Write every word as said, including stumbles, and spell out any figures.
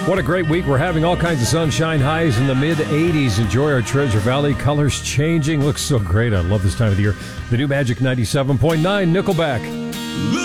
What a great week. We're having all kinds of sunshine, highs in the mid eighties. Enjoy our Treasure Valley. Colors changing. Looks so great. I love this time of the year. The new Magic ninety-seven point nine Nickelback.